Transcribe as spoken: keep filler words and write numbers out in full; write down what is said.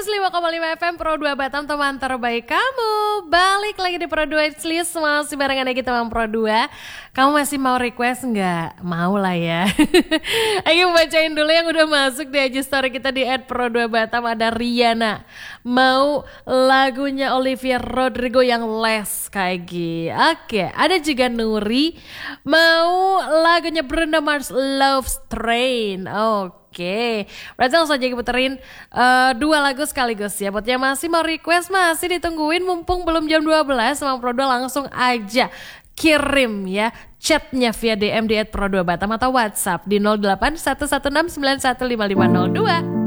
seratus lima koma lima F M Pro dua Batam, teman terbaik kamu. Balik lagi di Pro dua Hits, masih barengan lagi teman Pro dua. Kamu masih mau request nggak? Mau lah ya. Ayo bacain dulu yang udah masuk di I G story kita di et pro dua batam. Ada Riana, mau lagunya Olivia Rodrigo yang Les kayak gini. Oke, ada juga Nuri, mau lagunya Bruno Mars Love Train. Oke. Oke, berarti langsung aja puterin uh, dua lagu sekaligus ya. Buat yang masih mau request, masih ditungguin, mumpung belum jam dua belas sama Pro dua, langsung aja kirim ya chatnya via D M di et pro dua batam atau WhatsApp di nol delapan satu satu enam sembilan satu lima lima nol dua.